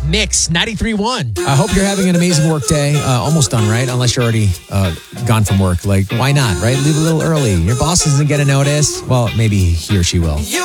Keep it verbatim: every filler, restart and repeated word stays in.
Mix ninety-three point one. I hope you're having an amazing work day. Uh, almost done, right? Unless you're already uh, gone from work. Like, why not, right? Leave a little early. Your boss isn't going to notice. Well, maybe he or she will.